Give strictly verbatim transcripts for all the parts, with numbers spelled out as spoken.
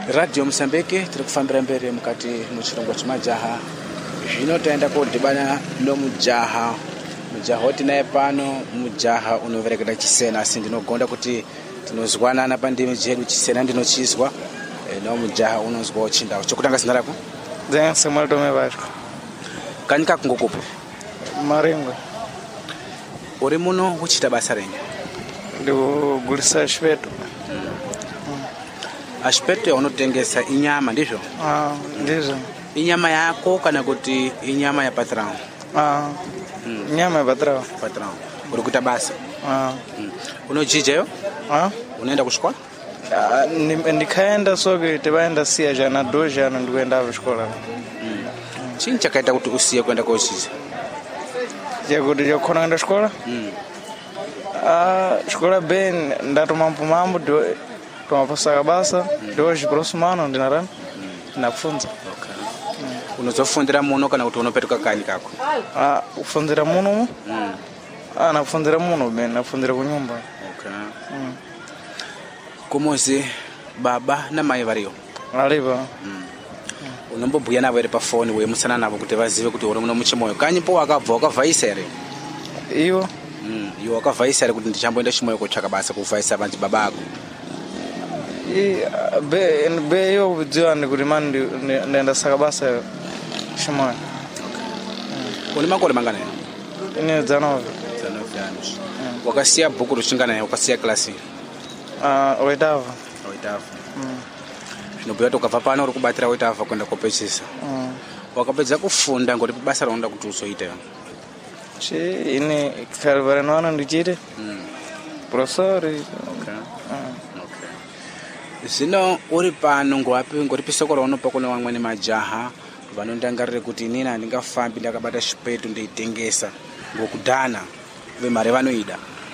Radio Msambiki tiri kufambira mberi mukati muchirongwa chemajaha. Zvino taenda kodhibana nomujaha. Mujaha watinaye pano mujaha unoverekera Chisena, asi ndinogonda kuti tinozwanana pandimi jedu Chisena ndinochizwa. E, no mujaha unozwa uchindawo. Chokutanga zina rako? Dzanga Samuel Tome Vasco. Kanyi kakungokupo? Maringwe. Uri muno uchita basa renyu? Ndikugulisa ashpeto. Ashpeto unotengesa inyama ndizvo? Ah, ndizvo. Inyama yako kana kuti inyama ya patrão? Ah. Mm. Inyama ya patrão. Patrão. Uri kuita basa? Ah. Mm. Unojija yo? Ah. Unaenda kuchikola? Ah, ndikaenda soke tivaenda siya jana do jana ndikuenda kuchikola. Mm. Chini chakaita kuti usiye kuenda kochiza? Chakuti chakukhona kuenda kuchikola? Mm. Ah, chikola ben ndatuma mpumambo do tomapasaka basa ndo chiproximo ano ndinarani nakufunza. Okay. Mm. Unozofundira muno kana kuti unopetuka kanyi kako? Ah, kufundira muno? Mm. Ah, nakufundira muno ben nakufundira kunyumba. Okay. Mm. Kumuzi baba na mai variyo? Alipa. Mm. Mm. Unombobhuya navo iri pafoni wemusana navo kuti vazive kuti uri muno muchimoyo. Kanyi po wakabva wakavhaisa ere? Iwo. Mm. Iwo wakavhaisa ere kuti ndichamboenda chimoyo kotsvaka basa kuvhaisa vanzi baba ako? I be be yo kudziwa ndikuti mani ndaenda saka basa chimoyo. Uni makore mangana? Ine dzanove. Dzanove anos. Wakasiya bhuku ruchingana wakasiya klasi? Ah, oitava. Oitava. Mm. Zvinobhuya kuti ukabva pano uri kubatira oitava kuenda kopedzisa. Mm. Wakapedza kufunda ngoti basa raunoda kuti uzoita yo? Chi ine kalvare noana ndichite. Mm. Professor. Okay. Mm. Okay. Zvino uri pano ngowapi ngori pisoko raunopa kuna vamweni majaha vanondangarire kuti inini handingafambi ndakabata chipetu ndeitengesa ngokudhana vemari vanoida?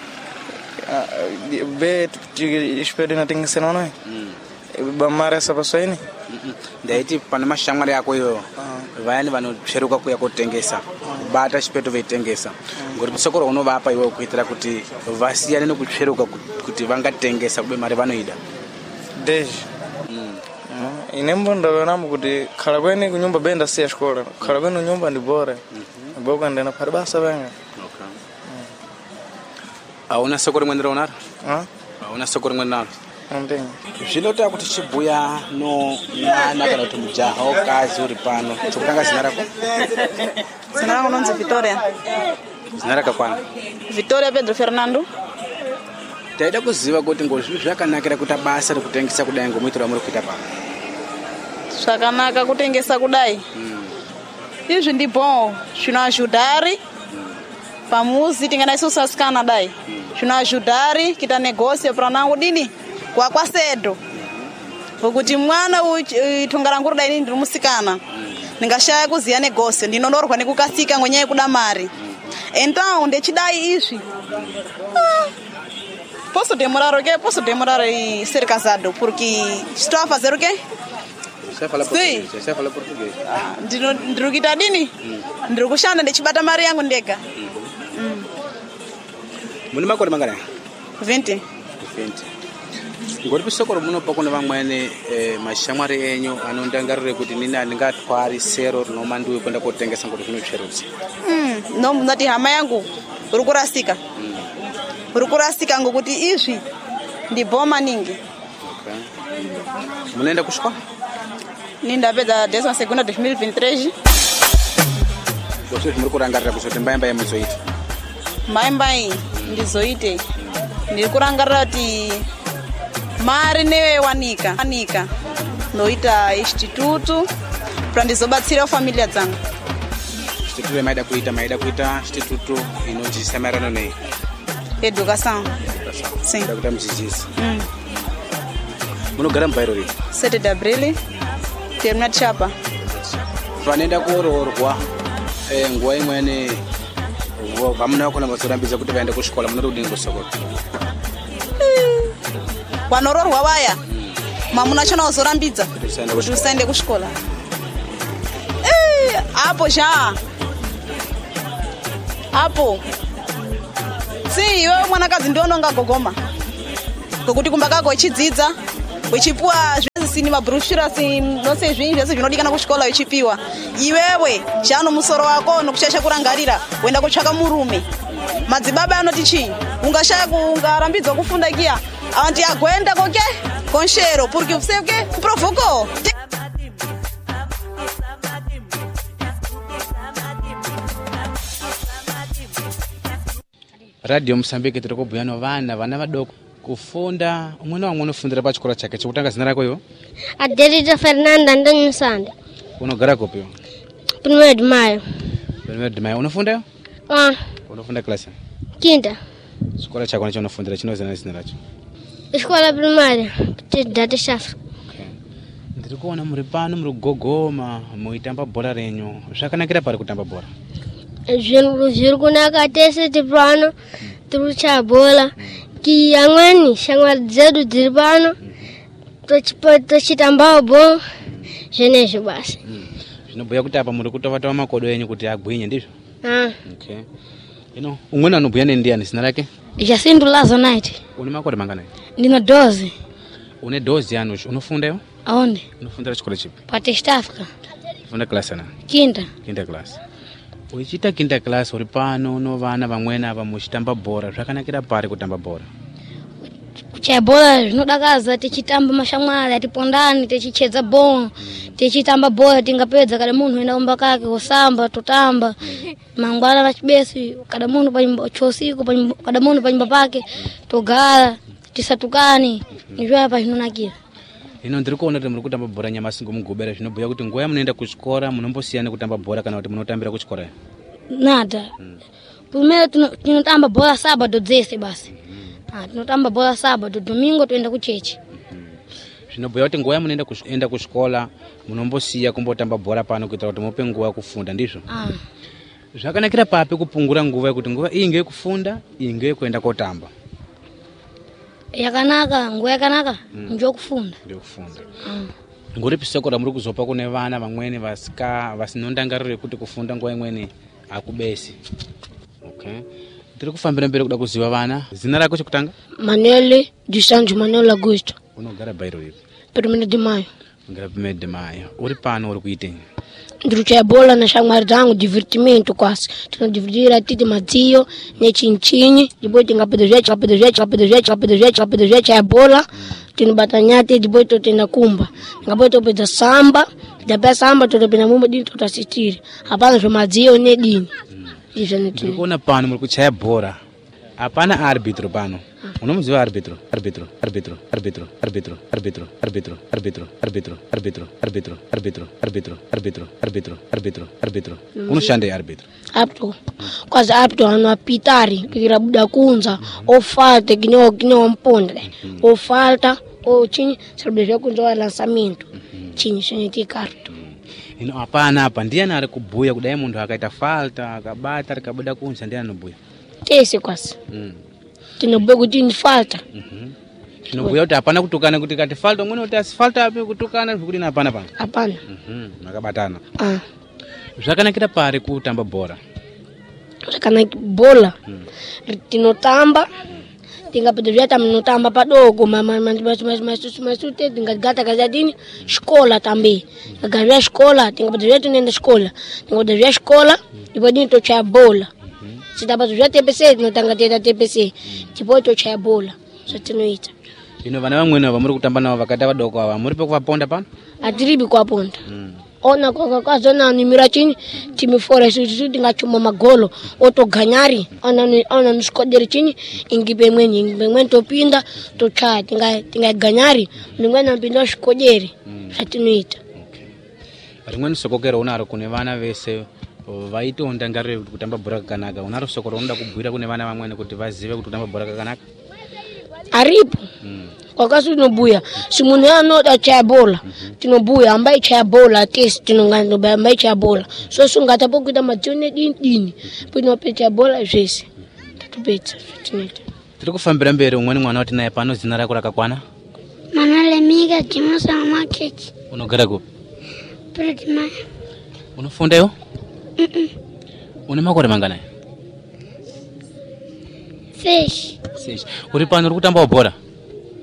Uh, be chipetu inatengesa nono? Mm. Bamare sapaswaini? Mm. Ndaiti pana mashamwari yako iyo uh. vayani vanosveruka kuya kotengesa uh. bata chipetu veitengesa uh. ngori pisoko raunovapa iwe kuitira kuti vasiyane nokusveruka kuti vangatengesa kube mari vanoida? Deji. Mm. Uh, ine mbonda venamu kuti khala kweni kunyumba benda siya chikola. Khala kweni kunyumba ndi bora. Mm-hmm. Boka ndena pari basa venga. Okay. Mm. Auna soko rimwe ndironaro? Ah? Auna soko rimwe naro? Ndinga. Zvinota kuti chibhuya no mwana kana kuti mujaha wakazi uri pano. Chokutanga zina rako? Zina rangu nonzi Victoria. Zina rakakwana? Victoria Pedro Fernando. Taida kuziva kuti ngozvi zvakanakira kuti basa rekutengesa kudai ngomuitiro muri kuita pano? Zvakanaka kutengesa kudai. Mm. Izvi ndi bom, zvinoajudari. Mm. Pamuzi tingana isu sasikana dai. Mm. Zvinoajudari kita negócio para nangu dini kwa kwasedo. Kuti mwana utungaranguru dai ndiri musikana. Mm. Ningashaya kuziya negócio ndinonorwa nekukasika ngonyaya kuda mari. Mm. Então ndechidai izvi. Ah. Posso demorar o quê? Posso demorar em ser casado, porque estou a fazer o quê? Você fala português? Sim. Você fala português? Ah, ndiri kuita dini? Ndiri kushanda ndichibata mari yangu ndega. Mm. Muni makore mangana? vinte. vinte. Ngori pisoko munopa kuna vamweni eh, mashamwari enyu anondangarire kuti nini andingatwari sero rinomandiwe kwenda kotengesa ngoti zvinosverutsa? Mm, no ndati hama yangu uri kurasika. Mm. Uri kurasika ngokuti izvi ndi boma ningi. Okay. Munaenda kuchikola? Nindapedza décima segunda dois mil e vinte e três. Kuti muri kurangarira kuzoti mbaimba yemuzoita? Mbaimbai ndizoite. Ndiri kurangarira kuti mari newanika wanika noita instituto para ndizobatsira familia dzangu. Instituto yemaida kuita maida kuita instituto inonzisa maererano nei? Educação. Sim. Da kuita mudzidzisi. Mm. Munogara mubairo ripi? sete de abril, terminat chapa. Vanoenda kuroorwa eh, nguva imweni vamuna vakona vazorambidza kuti vaende kuchikola munoti kudini kusokota? Vanoroorwa vaya mamuna chona vazorambidza kuti usaende kuchikola. Apo já apo si iwe mwanakadzi ndiwo nongagogoma ngokuti kumba kako uchidzidza uchipuwa zvese ni mabrushura si nose zvinji zvese zvinodikana kuchikola uchipiwa. Iwewe chano musoro wako nokushasha kurangarira wenda kutsvaka murume. Madzibaba anoti chii? Ungashaya kungarambidzwa kufunda kia. Anti agwenda koke konshero porque você que provocou. Radio Msambiki tiri kubhuya vana vana vadoko kufunda umwe naumwe unofundira pachikora chake. Chokutanga zina rako iwo? Adelita Fernanda Ndoni Sande. Unogara kopi? Primeiro de Maio. Primeiro de Maio. Unofunda? Ah. Unofunda klasi? Quinta. Chikora chako nacho unofundira chinozana zina racho? Escola primária, Data Chafra. Okay. Ndiri kuona muri pano muri kugogoma muitamba bhora renyu. Zvakanakira pari kutamba bhora? Zvinhu zviri kunaka tese tiri pano tiri kuchaya bhora. Ki amweni shamwari dzedu dziri pano tochitambawo bhora zvenezvo basi. Zvinobhuya kuti apa muri kutova-tova makodo enyu kuti agwinye ndizvo? Ah. Okay. Ino umweni anobhuya nendiani zina rake? Jacinto Lazonite. Une makore manganayi? Ndina doze. Une doze yanu unofundayo? Aonde? Unofundira chikora chipi? Patest Africa. Unofunda class ana? Quinta. Quinta class. Uchiita quinta class uri pano uno vana vamweni ava muchitamba bhora. Zvakanakira pari kutamba bhora? Kuchaya bhora zvinodakadza tichitamba mashamwari atipondani tichichedza bhora. Tichitamba bhora tingapedza kada munhu uenda kumba kake osamba totamba. Mangwana vachibesi kada munhu panyumba chosiku kada munhu panyumba pake togara tisatukani. Izvo apa zvinonakira. Ino ndiri kuona kuti muri kutamba bhora nyamasingo mugobera zvinobhuya kuti nguva yamunoenda kuchikora munombosiyana kutamba bhora kana kuti munotambira kuchikora? Nada. Primeiro tinotamba bhora sábado dzese basi. Ah, tinotamba bhora sábado, domingo toenda kuchechi. Zvinobhuya kuti nguva yamunoenda kuenda kuchikola munombosiya kumbotamba bhora pano kuitira kuti mupe nguva kufunda ndizvo? Ah. Zvakanakira papi kupungura nguva yekuti nguva iyi ngeyekufunda iyi ngeyekuenda kotamba? Yakanaka nguva yakanaka ndeyokufunda. Ndeyokufunda. Ngori pisokora muri kuzopa kune vana vamweni vasika vasinondangariro yekuti kufunda nguva imweni akubesi. Okay. Tiri kufambira mberi kuda kuziva vana. Zina rako chekutanga? Manele de Santos Manuel Augusto. Unogara bairo ipi? Primeiro de Maio. Unogara primeiro de Maio. Uri pano uri kuitei? Ndiri kuchaya bhora na shamwari dzangu divertimento quase. Tinodividira titi madzio nechinchinyi ndipo tingapedza zvechi kapedza zvechi kapedza zvechi kapedza zvechi kapedza zvechi ya bhora tinobata nyati ndipo totenda kumba. Ngapo topedza samba ndapea samba totopenda mumba dini totasitiri. Hapana zvemadzio nedini. Ndiri kuona pano muri kuchaya bhora. Hapana arbitro pano. Unomuziva arbitro? Arbitro, arbitro, arbitro, arbitro, arbitro, arbitro, arbitro, arbitro, arbitro, arbitro, arbitro, arbitro, arbitro, arbitro, arbitro, arbitro. Unoshandei arbitro? Arbitro. Quase arbitro anapitari kira buda kunza ofalta kinyo kinyo mponde. Ofalta o chini sabdeja kunza wa lançamento. Chini chenye kartu. Ino hapana hapa ndiani ari kubhuya kudai munhu akaita falta akabata rikabuda kunza ndiani anobhuya? Tese kwasi. Mm. Tinobhuya kuti ni falta. Mhm. Tinobhuya kuti hapana kutukana kuti kati falta umweni kuti asifalta api kutukana zvikuti hapana pano. Hapana. Mhm. Makabatana. Ah. Zvakanakira pari kutamba bhora? Zvakanakira bhora. Tinotamba tingapedza zviata munotamba padoko masute tingagata kazadini xikola tambe ngagavya xikola tingapedza zviata tinoenda xikola tingapedza zviya xikola ndipo dini tochaya bhora sitapedza zviya T P C tinotanga tienda T P C ndipo tochaya bhora zvatinoita. Ino vana vamweni ava muri kutamba navo vakaita vadoko ava muri pekuvaponda pano? Hatiribi kuvaponda. Ona kwakazona nimira chini timifora isusu tingachuma magolo otoganyari ona ona nuskoderi chini ingipe mwenye ingipe mwenye topinda tochaya tinga tinga ganyari ndingwana mpinda shikoderi zvatinoita. Okay. Rimweni sokokero unaro kune vana vese vaitonda ngariro kutamba bhora kakanaka unaro sokoro unoda kubhuira kune vana vamweni kuti vazive kuti kutamba bhora kakanaka? Aripo. Kwakasu tinobuya simunhu anoda chaya bhora tinobuya ambai chaya bhora test tinongana ambai chaya bhora so sungata pokuita madzone dini dini pinopecha bhora zvese tatopedza zvatinoita. Tiri kufambira mberi umweni mwana wati naye pano zina rako rakakwana? Manale Miga Jimosa Makeki. Unogara kupi? Predima. Unofundayo? Mhm. Une makore manganayi? Fish. Fish. Uri pano uri kutamba bhora?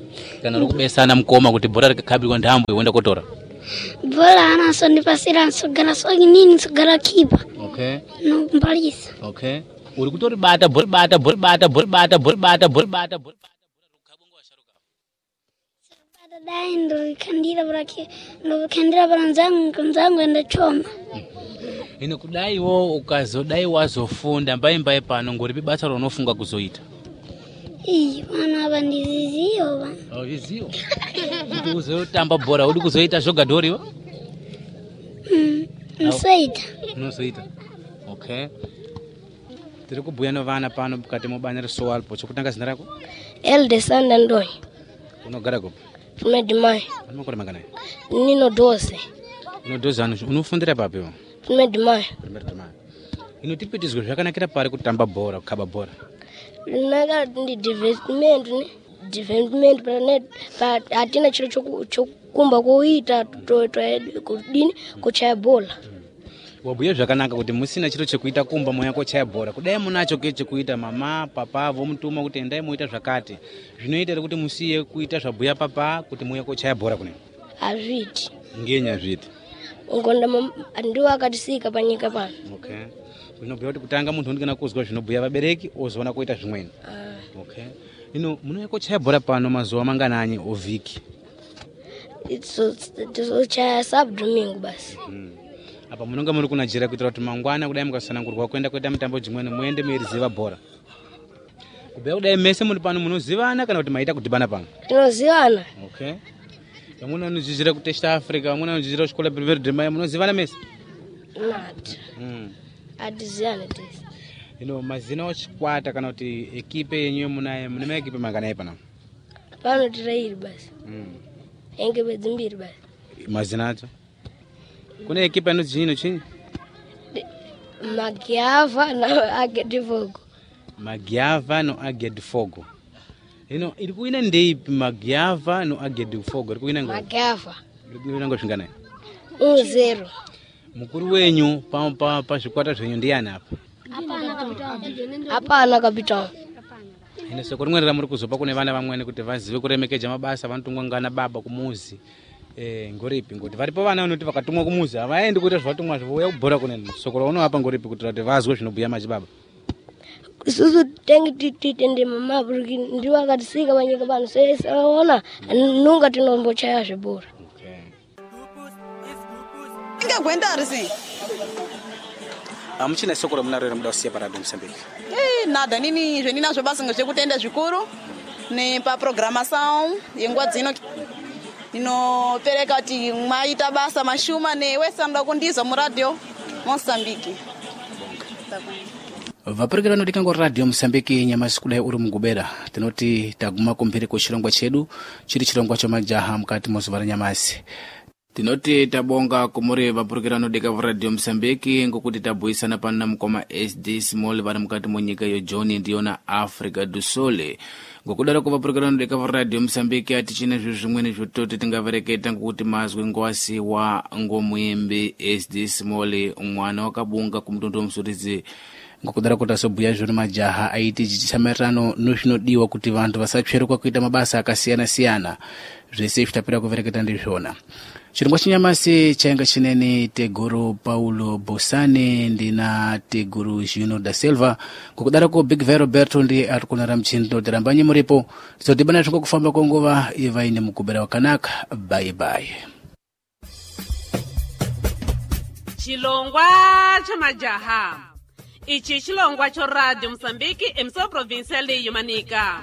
kana rokubesana mukoma kuti bhora rikakhabirwa ndambwe wenda kotora. Bora anaso ndipasira nsogala sogi nini nsogala kipa. Okay. No mbalisa. Okay. Uri kutori bata bhora bata bhora bata bhora bata bhora bata bhora bata bhora bata rukhabongo washaruka. Bata dai ndo kandira braki ndo kandira branzangu kanzangu enda choma. Ino kudai wo ukazodai wazofunda mbai mbai pano ngori basa ronofunga kuzoita. Ii wana bandiziziyo bana. Oh viziyo. Kuti uzotamba bhora udi kuzoita jogadori wo? Mm. Nsoita. Nozoita. Okay. Tiri kubhuya novana pano mukati mobanya resoalpo chokutanga zina rako? Elde Sanda Ndoi. Unogara kupi? Tumedimai. Unomakore manganayi? Nino doze. Uno doze anu unofundira papi wo? Tumedimai. Tumedimai. Ino tipitizwe zvakanakira pari kutamba bhora, kukhaba bhora. Naka ndi development ni development planet pa atina chiro chokumba kuita to to kudini kuchaya bola. Wabhuya zvakanaka kuti musina chiro chekuita kumba moya kochaya bhora. Kudai munacho ke chekuita mama papa vomutuma kuti endai muita zvakati. Zvinoita kuti musiye kuita zvabhuya papa kuti moya kochaya bhora kune. Azviti. Ngenya azviti. Ngonda ndiwo akatisika panyika pano. Okay. Zvinobhuya kuti kutanga munhu unogona kuzwa zvinobhuya vabereki ozoona kuita zvimweni. Uh, okay. Ino munouya kochaya bhora pano mazuva manganani ovhiki? Tizochaya sabdomingo basi. Mm. Apa munonga muri kunajira kuitira kuti mangwana kudai mukasanangurwa kuenda kuita mitambo dzimweni muende muiriziva bhora. Kubhuya kudai mese muri pano munozivana kana kuti maita kudhibana pano? Tinozivana. Okay. Vamwe vanodzidzira kutesta Africa, vamwe vanodzidzira kuchikola Belvedere Drama, munozivana mese? Nati. Mm. Atiziyana tese. Ino mazina ochikwata kana kuti ekipe yenyu munaye mune maekipe manganayi pano? Pano tirairi basi. Mm. Ekipe dzimbiri basi. Mazina acho? Kune ekipe inodzi ino chini? Magyava na Agedifogo. Magyava no Agedifogo. Ino iri kuina ndeipi Magyava no Agedifogo? Iri kuina ngoni? Magyava. Iri kuina ngoni zvinganayi? Un zero. Mukuru wenyu pa pa pa zvikwata zvenyu ndiani apa? Hapana kapitao. Ine soko rimwe muri kuzopa kune vana vamweni kuti vazive kuremekedza mabasa vanotungwa ngana baba kumuzi. Eh ngoripi ngoti varipo vana vanoti vakatumwa kumuzi avaendi kuita zvatumwa zvouya kubhora kune soko rauno apa ngoripi kuti kuti vazwe zvinobhuya machibaba. Susu tengi titende mama buriki ndiwo akatisika panyika pano sesa ona nunga tinombochaya zvebhora. Ngegwenda risi. Amuchina soko ramunarera muda kusiya paradio Mozambique. Eh nada nini zveninazvo basa ngezvekutenda zvikuru ne pa programação yenguva dzino inopereka kuti mwaita basa mashuma newesanda kundiza muradio Mozambique. Vapereka vanodika ngo radio Mozambique nyamasi kudai uri mugubera tinoti taguma kumbiri kuchirongwa chedu chiri chirongwa chamajaha mukati mozuva ranyamasi. Tinoti tabonga kumuri vapereka vanodika radio Mozambique ngokuti tabhuisana pano na mukoma S D Small vari mukati monyika yo John ndiona Africa do Sole. Ngokudaro ko vapereka vanodika radio Mozambique atichina zvinhu zvimweni zvototi tingavereketa ngokuti mazwi ngwasi wa ngomuyembe S D Small mwana wakabunga kumutondo musurizi. Ngokudara kuti asobhuya zviri majaha aiti chichamirano nozvinodiwa kuti vantu vasapyerwa kuita mabasa akasiyana siyana zvese zvitapira kuvereketa ndizvona. Chirongwa chinyamasi chainga chinene Teguru Paulo Bosane ndina Teguru Juno da Silva. Ngokudara ko Big Vero Roberto ndi arikunara mchindo tirambanyi muripo tizodibana zviko kufamba konguva ivaine mukubera wakanaka. Bye bye. Chilongwa chamajaha. Ichi chilongwa cho radio Mozambique emso provincial yomanika.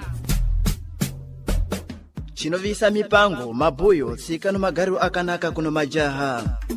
Chinovisa mipango, mabuyo, sikano magariro akanaka kuno majaha.